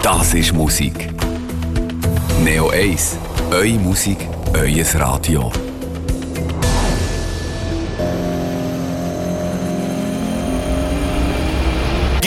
Das ist Musik. Neo 1, eure Musik, euer Radio.